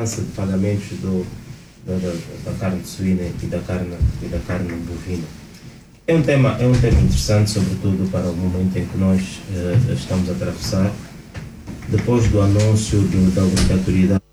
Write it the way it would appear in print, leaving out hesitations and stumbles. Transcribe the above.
de pagamentos da carne suína e da carne bovina. É um tema interessante, sobretudo para o momento em que nós estamos a atravessar, depois do anúncio da obrigatoriedade